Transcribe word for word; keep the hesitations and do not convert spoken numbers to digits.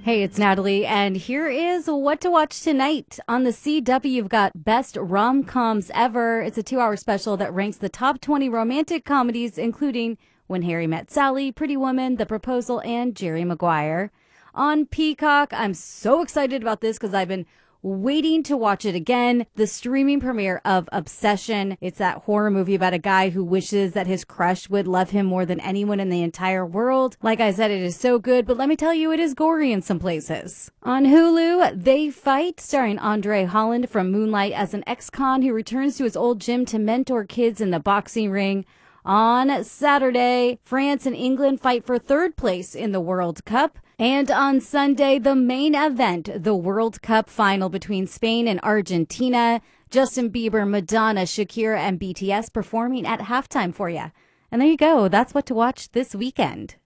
Hey, it's Natalie, and here is what to watch tonight. On the C W, you've got Best Rom-Coms Ever. It's a two-hour special that ranks the top twenty romantic comedies, including When Harry Met Sally, Pretty Woman, The Proposal, and Jerry Maguire. On Peacock, I'm so excited about this because I've been waiting to watch it again. The streaming premiere of Obsession. It's that horror movie about a guy who wishes that his crush would love him more than anyone in the entire world. Like I said, it is so good, but let me tell you, it is gory in some places. On Hulu, They Fight, starring Andre Holland from Moonlight as an ex-con who returns to his old gym to mentor kids in the boxing ring. On Saturday, France and England fight for third place in the World Cup. And on Sunday, the main event, the World Cup final between Spain and Argentina. Justin Bieber, Madonna, Shakira, and B T S performing at halftime for you. And there you go. That's what to watch this weekend.